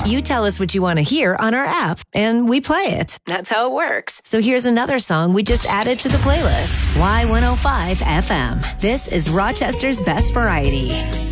You tell us what you want to hear on our app, and we play it. That's how it works. So here's another song we just added to the playlist. Y105 FM. This is Rochester's Best Variety.